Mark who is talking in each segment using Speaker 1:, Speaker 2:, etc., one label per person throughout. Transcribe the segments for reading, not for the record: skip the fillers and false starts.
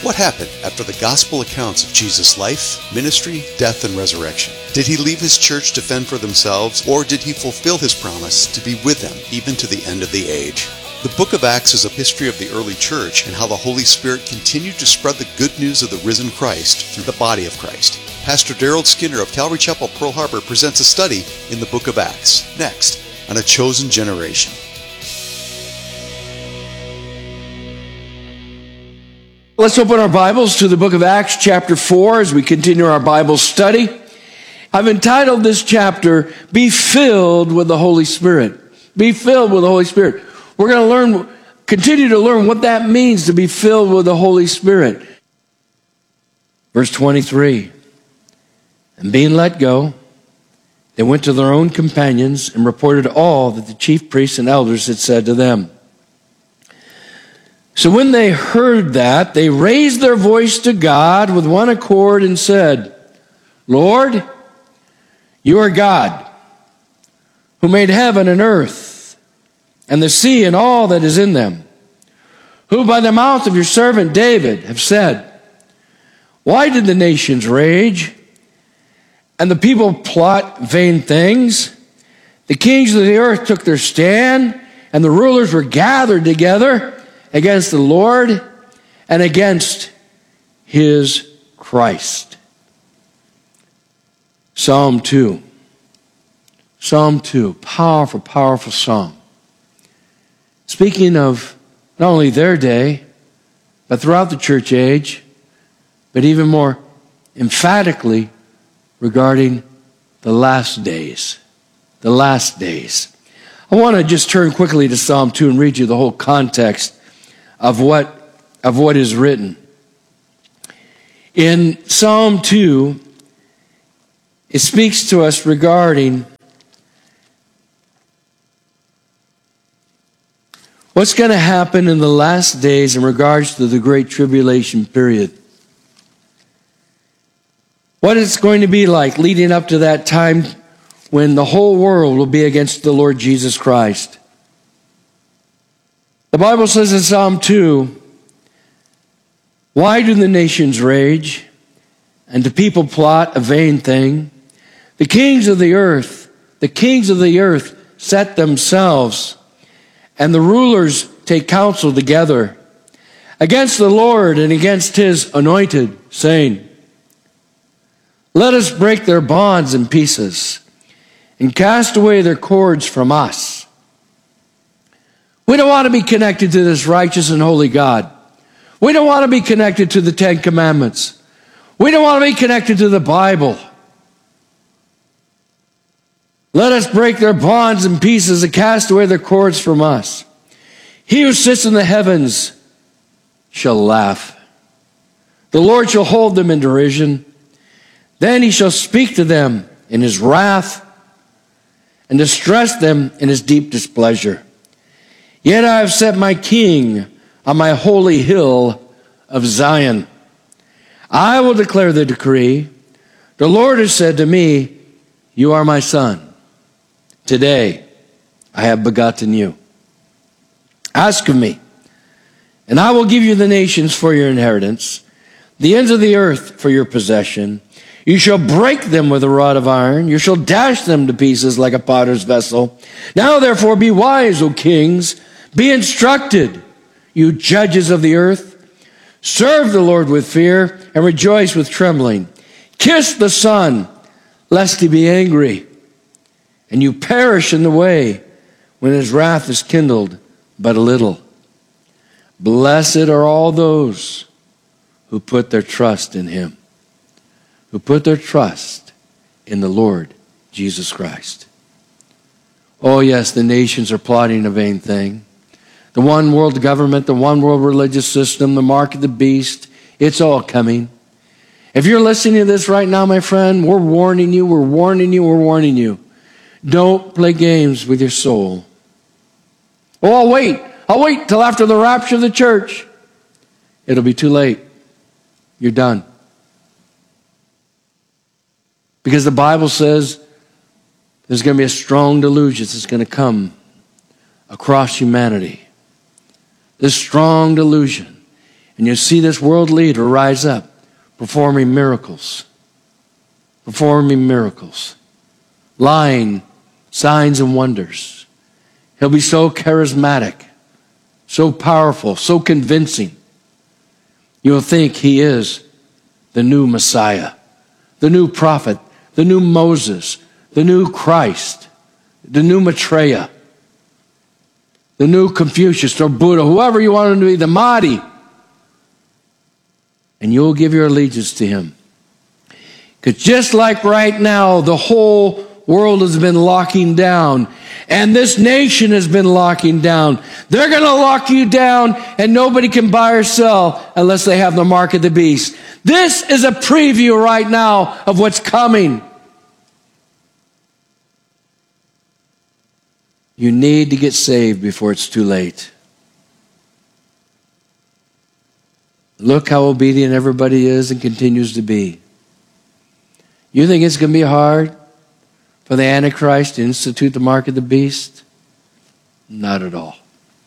Speaker 1: What happened after the gospel accounts of Jesus' life, ministry, death, and resurrection? Did he leave his church to fend for themselves, or did he fulfill his promise to be with them even to the end of the age? The book of Acts is a history of the early church and how the Holy Spirit continued to spread the good news of the risen Christ through the body of Christ. Pastor Daryl Skinner of Calvary Chapel, Pearl Harbor presents a study in the book of Acts, next on A Chosen Generation.
Speaker 2: Let's open our Bibles to the book of Acts chapter 4 as we continue our Bible study. I've entitled this chapter, Be Filled with the Holy Spirit. Be filled with the Holy Spirit. We're going to continue to learn what that means to be filled with the Holy Spirit. Verse 23, and being let go, they went to their own companions and reported all that the chief priests and elders had said to them. So when they heard that, they raised their voice to God with one accord and said, Lord, you are God, who made heaven and earth, and the sea and all that is in them, who by the mouth of your servant David have said, why did the nations rage, and the people plot vain things? The kings of the earth took their stand, and the rulers were gathered together against the Lord and against his Christ. Psalm 2. Psalm 2, powerful, powerful psalm. Speaking of not only their day, but throughout the church age, but even more emphatically regarding the last days. The last days. I want to just turn quickly to Psalm 2 and read you the whole context of what is written. In Psalm 2, it speaks to us regarding what's going to happen in the last days in regards to the Great Tribulation period. What it's going to be like leading up to that time when the whole world will be against the Lord Jesus Christ. The Bible says in Psalm 2, why do the nations rage, and do people plot a vain thing? The kings of the earth set themselves, and the rulers take counsel together against the Lord and against his anointed, saying, let us break their bonds in pieces and cast away their cords from us. We don't want to be connected to this righteous and holy God. We don't want to be connected to the Ten Commandments. We don't want to be connected to the Bible. Let us break their bonds in pieces and cast away their cords from us. He who sits in the heavens shall laugh. The Lord shall hold them in derision. Then he shall speak to them in his wrath and distress them in his deep displeasure. Yet I have set my king on my holy hill of Zion. I will declare the decree. The Lord has said to me, you are my son. Today I have begotten you. Ask of me, and I will give you the nations for your inheritance, the ends of the earth for your possession. You shall break them with a rod of iron. You shall dash them to pieces like a potter's vessel. Now therefore be wise, O kings. Be instructed, you judges of the earth. Serve the Lord with fear and rejoice with trembling. Kiss the Son, lest he be angry, and you perish in the way when his wrath is kindled but a little. Blessed are all those who put their trust in him, who put their trust in the Lord Jesus Christ. Oh yes, the nations are plotting a vain thing. The one world government, the one world religious system, the mark of the beast, it's all coming. If you're listening to this right now, my friend, we're warning you, we're warning you, we're warning you. Don't play games with your soul. Oh, I'll wait till after the rapture of the church. It'll be too late. You're done. Because the Bible says there's going to be a strong delusion that's going to come across humanity. This strong delusion. And you'll see this world leader rise up, performing miracles. Lying, signs and wonders. He'll be so charismatic, so powerful, so convincing. You'll think he is the new Messiah, the new prophet, the new Moses, the new Christ, the new Maitreya, the new Confucius or Buddha, whoever you want him to be, the Mahdi. And you'll give your allegiance to him. Because just like right now, the whole world has been locking down, and this nation has been locking down. They're going to lock you down, and nobody can buy or sell unless they have the mark of the beast. This is a preview right now of what's coming. You need to get saved before it's too late. Look how obedient everybody is and continues to be. You think it's going to be hard for the Antichrist to institute the mark of the beast? Not at all.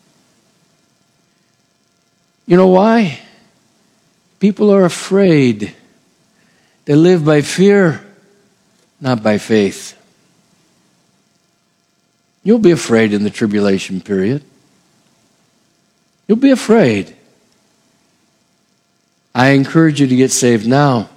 Speaker 2: You know why? People are afraid. They live by fear, not by faith. You'll be afraid in the tribulation period. You'll be afraid. I encourage you to get saved now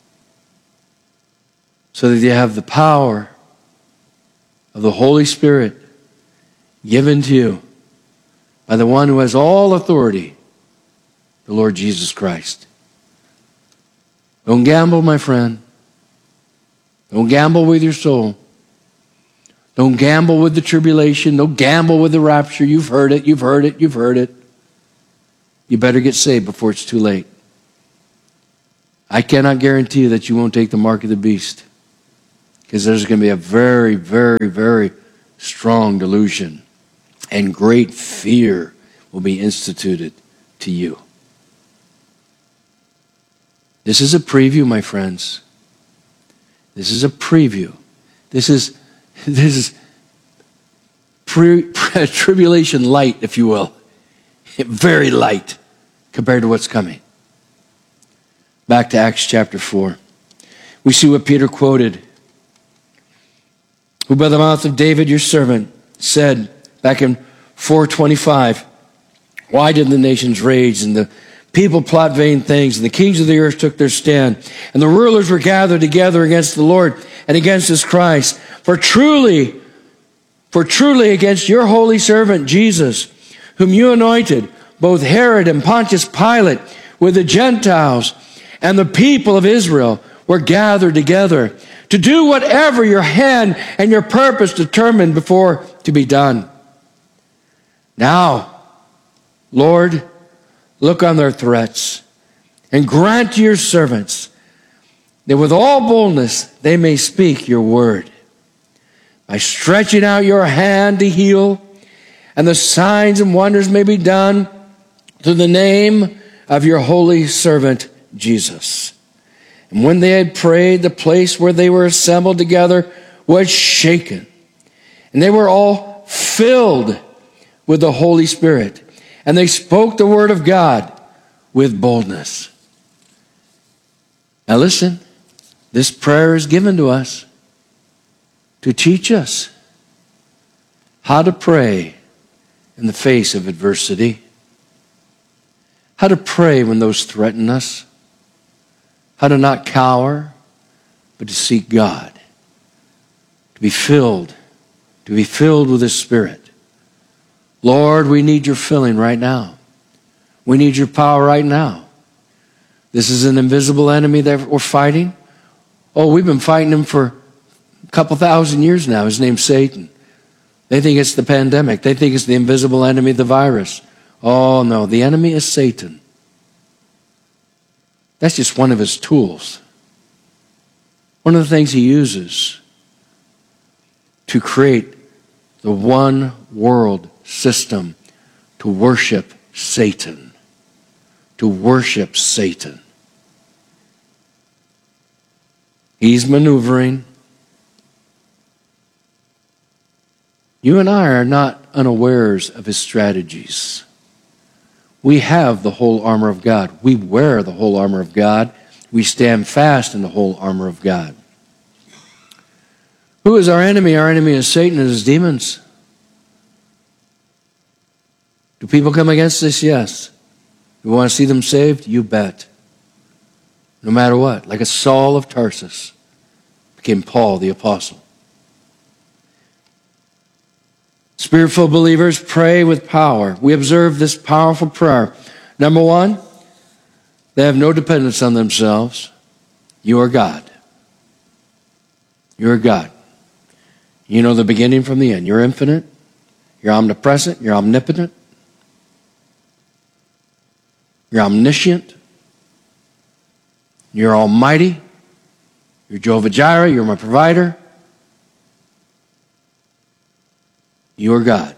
Speaker 2: so that you have the power of the Holy Spirit given to you by the one who has all authority, the Lord Jesus Christ. Don't gamble, my friend. Don't gamble with your soul. Don't gamble with the tribulation. Don't gamble with the rapture. You've heard it, you've heard it, you've heard it. You better get saved before it's too late. I cannot guarantee you that you won't take the mark of the beast, because there's going to be a very, very, very strong delusion, and great fear will be instituted to you. This is a preview, my friends. This is a preview. This is tribulation light, if you will. Very light compared to what's coming. Back to Acts chapter 4. We see what Peter quoted. Who by the mouth of David your servant said back in 4:25, why did the nations rage and the people plot vain things, and the kings of the earth took their stand, and the rulers were gathered together against the Lord and against his Christ? For truly against your holy servant Jesus, whom you anointed, both Herod and Pontius Pilate with the Gentiles and the people of Israel were gathered together to do whatever your hand and your purpose determined before to be done. Now, Lord, look on their threats and grant to your servants that with all boldness they may speak your word by stretching out your hand to heal, and the signs and wonders may be done through the name of your holy servant Jesus. And when they had prayed, the place where they were assembled together was shaken, and they were all filled with the Holy Spirit, and they spoke the word of God with boldness. Now listen, this prayer is given to us to teach us how to pray in the face of adversity, how to pray when those threaten us, how to not cower, but to seek God, to be filled with His Spirit. Lord, we need your filling right now. We need your power right now. This is an invisible enemy that we're fighting. Oh, we've been fighting him for a couple thousand years now. His name's Satan. They think it's the pandemic. They think it's the invisible enemy, the virus. Oh, no, the enemy is Satan. That's just one of his tools. One of the things he uses to create the one world system to worship Satan. To worship Satan. He's maneuvering. You and I are not unawares of his strategies. We have the whole armor of God. We wear the whole armor of God. We stand fast in the whole armor of God. Who is our enemy? Our enemy is Satan and his demons. Do people come against us? Yes. Do we want to see them saved? You bet. No matter what. Like a Saul of Tarsus became Paul the apostle. Spirit-filled believers pray with power. We observe this powerful prayer. Number one, they have no dependence on themselves. You are God. You are God. You know the beginning from the end. You're infinite. You're omnipresent. You're omnipotent. You're omniscient. You're almighty. You're Jehovah Jireh. You're my provider. You are God.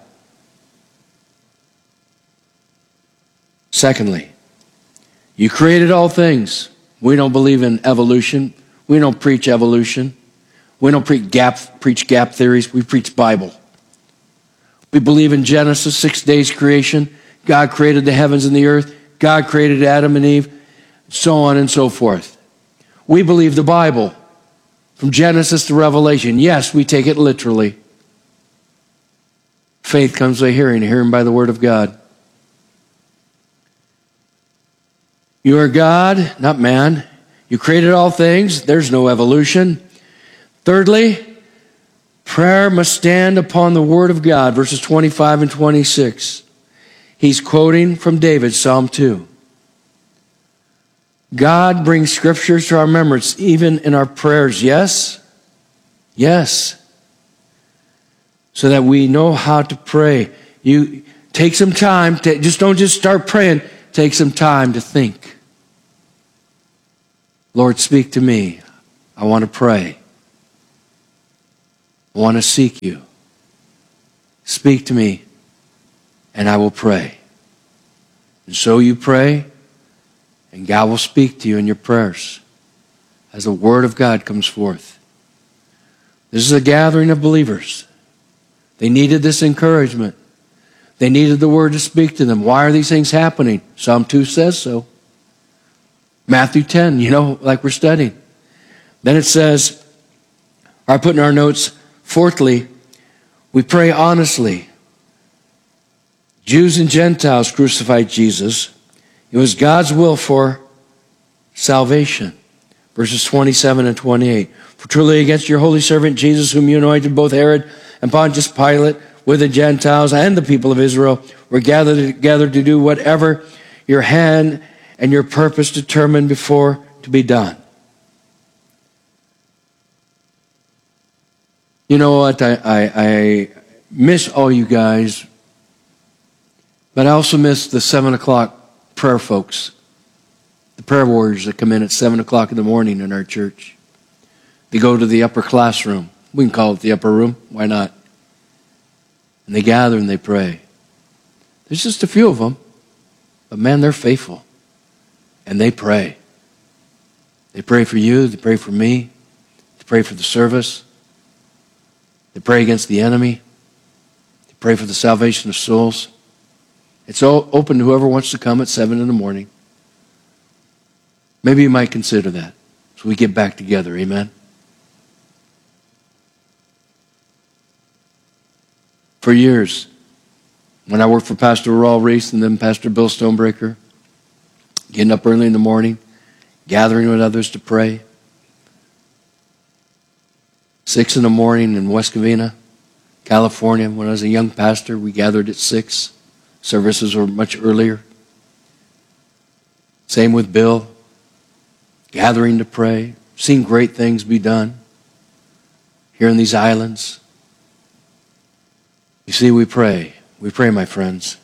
Speaker 2: Secondly, you created all things. We don't believe in evolution. We don't preach evolution. We don't preach gap theories. We preach Bible. We believe in Genesis, 6 days creation. God created the heavens and the earth. God created Adam and Eve, so on and so forth. We believe the Bible from Genesis to Revelation. Yes, we take it literally. Faith comes by hearing, hearing by the word of God. You are God, not man. You created all things. There's no evolution. Thirdly, prayer must stand upon the word of God, verses 25 and 26. He's quoting from David, Psalm 2. God brings scriptures to our remembrance, even in our prayers. Yes? Yes. So that we know how to pray. You take some time, don't just start praying. Take some time to think. Lord, speak to me. I want to pray. I want to seek you. Speak to me, and I will pray. And so you pray, and God will speak to you in your prayers as the word of God comes forth. This is a gathering of believers. They needed this encouragement. They needed the word to speak to them. Why are these things happening? Psalm 2 says so. Matthew 10, like we're studying. Then it says, I put in our notes, fourthly, we pray honestly. Jews and Gentiles crucified Jesus. It was God's will for salvation. Verses 27 and 28. For truly against your holy servant Jesus, whom you anointed, both Herod and Pontius Pilate, with the Gentiles and the people of Israel, were gathered together to do whatever your hand and your purpose determined before to be done. You know what? I miss all you guys, but I also miss the 7 o'clock prayer folks, the prayer warriors that come in at 7 o'clock in the morning in our church. They go to the upper classroom. We can call it the upper room. Why not? And they gather and they pray. There's just a few of them, but man, they're faithful. And they pray. They pray for you. They pray for me. They pray for the service. They pray against the enemy. They pray for the salvation of souls. It's all open to whoever wants to come at 7 in the morning. Maybe you might consider that so we get back together. Amen? For years, when I worked for Pastor Raul Reese and then Pastor Bill Stonebreaker, getting up early in the morning, gathering with others to pray. 6 in the morning in West Covina, California. When I was a young pastor, we gathered at 6. Services were much earlier. Same with Bill. Gathering to pray. Seeing great things be done here in these islands. You see, we pray. We pray, my friends.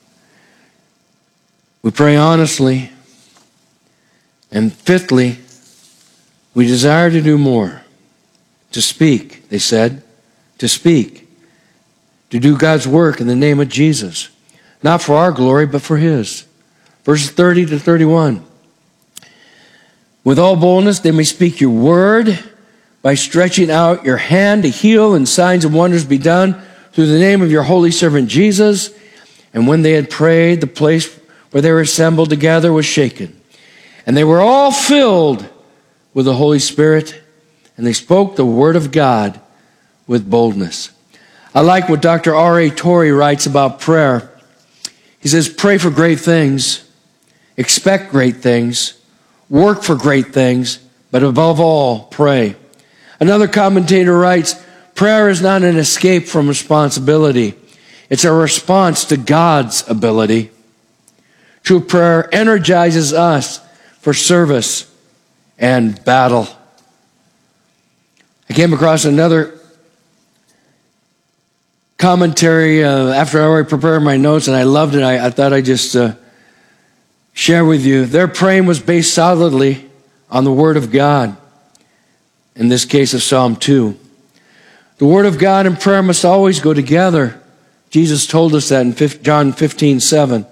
Speaker 2: We pray honestly. And fifthly, we desire to do more. To speak, they said. To speak. To do God's work in the name of Jesus. Not for our glory, but for His. Verses 30 to 31. With all boldness they may speak your word by stretching out your hand to heal, and signs and wonders be done through the name of your holy servant Jesus. And when they had prayed, the place where they were assembled together was shaken. And they were all filled with the Holy Spirit, and they spoke the word of God with boldness. I like what Dr. R.A. Torrey writes about prayer. He says, pray for great things, expect great things, work for great things, but above all, pray. Another commentator writes, prayer is not an escape from responsibility. It's a response to God's ability. True prayer energizes us for service and battle. I came across another commentary after I already prepared my notes, and I loved it. I thought I'd just share with you. Their praying was based solidly on the Word of God, in this case of Psalm 2. The Word of God and prayer must always go together. Jesus told us that in John 15:7.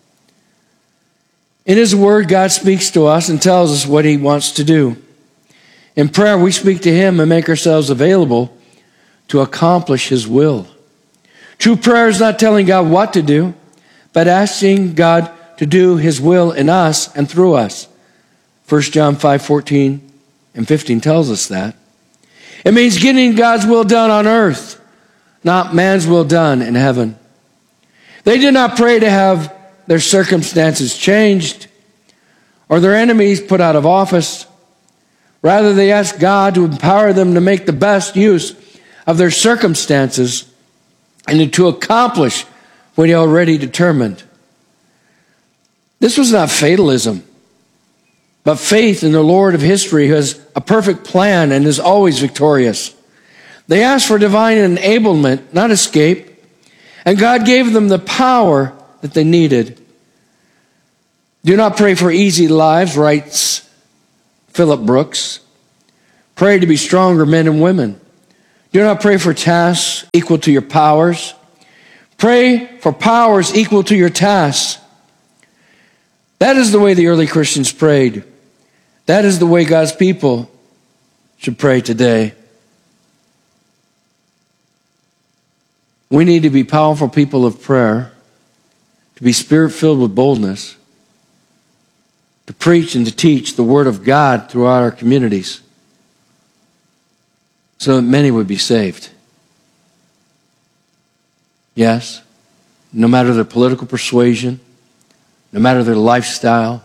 Speaker 2: In His Word, God speaks to us and tells us what He wants to do. In prayer, we speak to Him and make ourselves available to accomplish His will. True prayer is not telling God what to do, but asking God to do His will in us and through us. 1 John 5:14 and 15 tells us that. It means getting God's will done on earth, not man's will done in heaven. They did not pray to have their circumstances changed or their enemies put out of office. Rather, they asked God to empower them to make the best use of their circumstances and to accomplish what He already determined. This was not fatalism, but faith in the Lord of history, who has a perfect plan and is always victorious. They asked for divine enablement, not escape, and God gave them the power that they needed. Do not pray for easy lives, writes Philip Brooks. Pray to be stronger men and women. Do not pray for tasks equal to your powers. Pray for powers equal to your tasks. That is the way the early Christians prayed. That is the way God's people should pray today. We need to be powerful people of prayer, to be Spirit-filled with boldness, to preach and to teach the Word of God throughout our communities, so that many would be saved. Yes, no matter their political persuasion, no matter their lifestyle,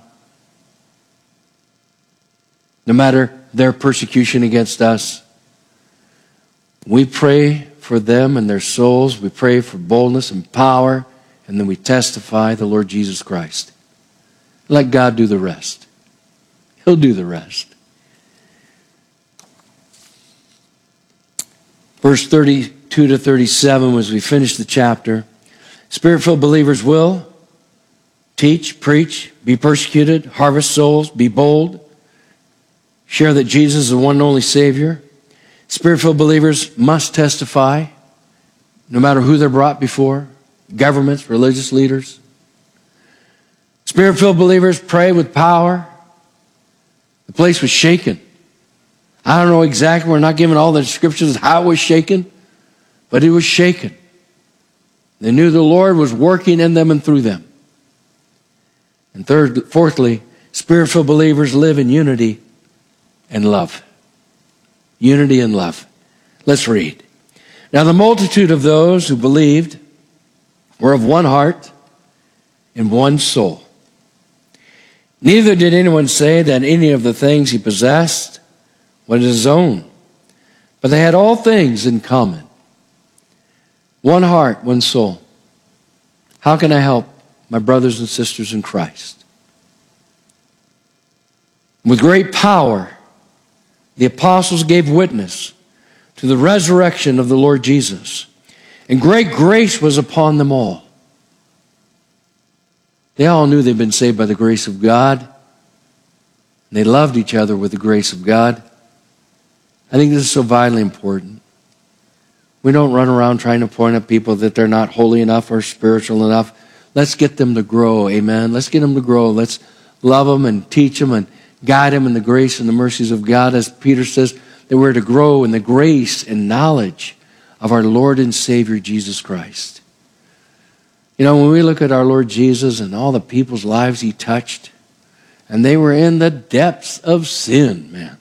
Speaker 2: no matter their persecution against us, we pray for them and their souls. We pray for boldness and power, and then we testify the Lord Jesus Christ. Let God do the rest. He'll do the rest. Verse 32 to 37, as we finish the chapter, Spirit-filled believers will teach, preach, be persecuted, harvest souls, be bold, share that Jesus is the one and only Savior. Spirit-filled believers must testify, no matter who they're brought before, governments, religious leaders. Spirit-filled believers pray with power. The place was shaken. I don't know exactly, we're not given all the descriptions of how it was shaken, but it was shaken. They knew the Lord was working in them and through them. And fourthly, Spirit-filled believers live in unity and love. Unity and love. Let's read. Now the multitude of those who believed were of one heart and one soul. Neither did anyone say that any of the things he possessed was his own, but they had all things in common. One heart, one soul. How can I help my brothers and sisters in Christ? With great power, the apostles gave witness to the resurrection of the Lord Jesus, and great grace was upon them all. They all knew they'd been saved by the grace of God. And they loved each other with the grace of God. I think this is so vitally important. We don't run around trying to point at people that they're not holy enough or spiritual enough. Let's get them to grow, amen? Let's get them to grow. Let's love them and teach them and guide them in the grace and the mercies of God. As Peter says, that we're to grow in the grace and knowledge of our Lord and Savior, Jesus Christ. You know, when we look at our Lord Jesus and all the people's lives he touched, and they were in the depths of sin, man.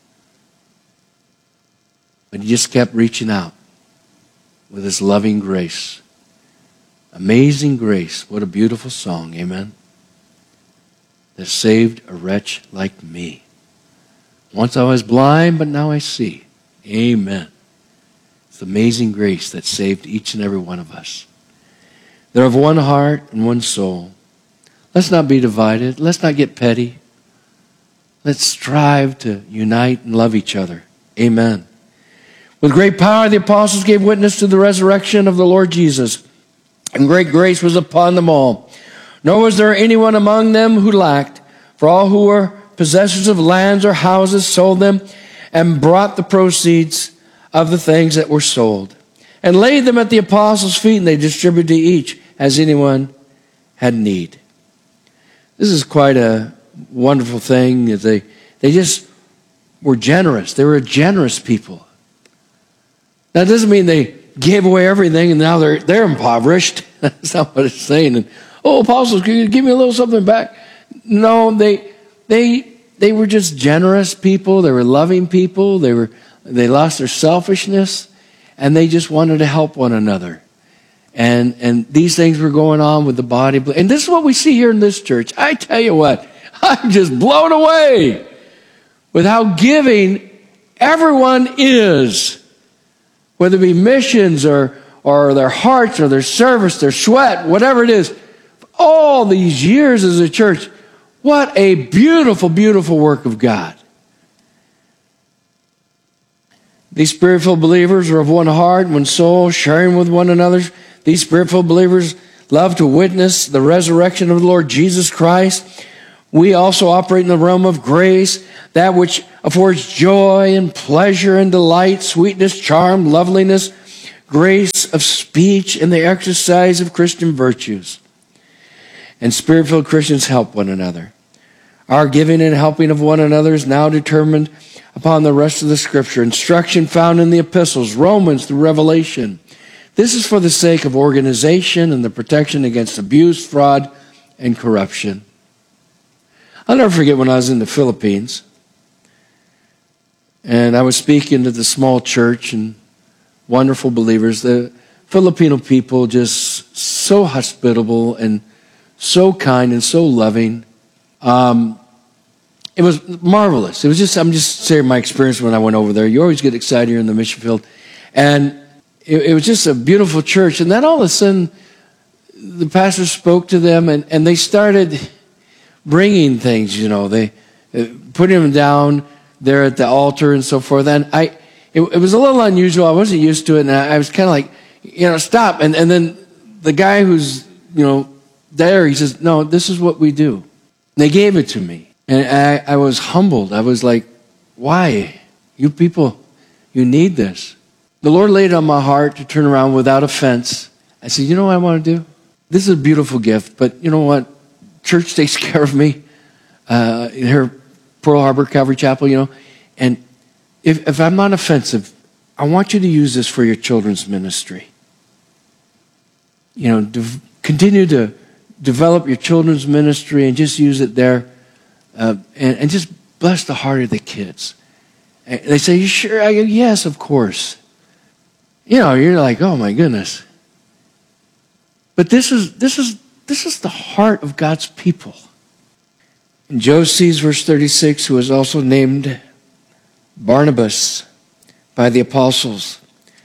Speaker 2: But he just kept reaching out with his loving grace. Amazing grace. What a beautiful song, amen? That saved a wretch like me. Once I was blind, but now I see. Amen. It's amazing grace that saved each and every one of us. They're of one heart and one soul. Let's not be divided. Let's not get petty. Let's strive to unite and love each other. Amen. With great power, the apostles gave witness to the resurrection of the Lord Jesus, and great grace was upon them all. Nor was there anyone among them who lacked, for all who were possessors of lands or houses sold them and brought the proceeds of the things that were sold and laid them at the apostles' feet, and they distributed to each as anyone had need. This is quite a wonderful thing. They just were generous. They were a generous people. That doesn't mean they gave away everything and now they're impoverished. That's not what it's saying. And, oh, apostles, can you give me a little something back? No, they were just generous people. They were loving people. They lost their selfishness, and they just wanted to help one another. And these things were going on with the body. And this is what we see here in this church. I tell you what, I'm just blown away with how giving everyone is. Whether it be missions or their hearts or their service, their sweat, whatever it is. All these years as a church, what a beautiful, beautiful work of God. These spirit-filled believers are of one heart, one soul, sharing with one another. These spirit-filled believers love to witness the resurrection of the Lord Jesus Christ. We also operate in the realm of grace, that which affords joy and pleasure and delight, sweetness, charm, loveliness, grace of speech, and the exercise of Christian virtues. And spirit-filled Christians help one another. Our giving and helping of one another is now determined upon the rest of the Scripture. Instruction found in the epistles, Romans through Revelation. This is for the sake of organization and the protection against abuse, fraud, and corruption. I'll never forget when I was in the Philippines, and I was speaking to the small church and wonderful believers. The Filipino people just so hospitable and so kind and so loving. It was marvelous. It was just, I'm just sharing my experience when I went over there. You always get excited here in the mission field. And it was just a beautiful church. And then all of a sudden, the pastor spoke to them and they started bringing things, you know. They putting them down there at the altar and so forth. And it was a little unusual. I wasn't used to it. And I was kind of like, you know, stop. And then the guy who's, you know, there, he says, no, this is what we do. And they gave it to me. And I was humbled. I was like, why? You people, you need this. The Lord laid it on my heart to turn around without offense. I said, you know what I want to do? This is a beautiful gift, but you know what? Church takes care of me. Here at Pearl Harbor Calvary Chapel, you know. And if I'm not offensive, I want you to use this for your children's ministry. You know, continue to develop your children's ministry and just use it there. And just bless the heart of the kids. And they say, you sure? I go, yes, of course. You know, you're like, oh my goodness. But this is the heart of God's people. And Joe sees verse 36, who is also named Barnabas by the apostles.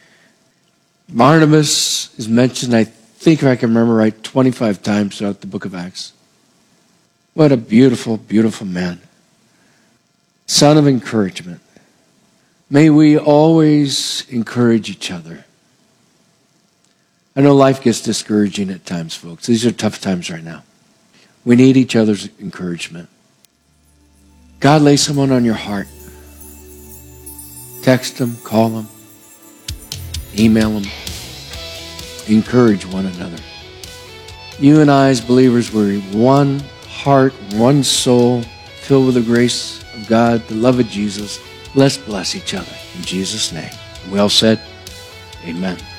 Speaker 2: Barnabas is mentioned, I think if I can remember right, 25 times throughout the book of Acts. What a beautiful, beautiful man. Son of encouragement. May we always encourage each other. I know life gets discouraging at times, folks. These are tough times right now. We need each other's encouragement. God lay someone on your heart. Text them, call them, email them. Encourage one another. You and I as believers were one heart, one soul, filled with the grace of God, the love of Jesus. Let's bless each other in Jesus' name. We all said, amen.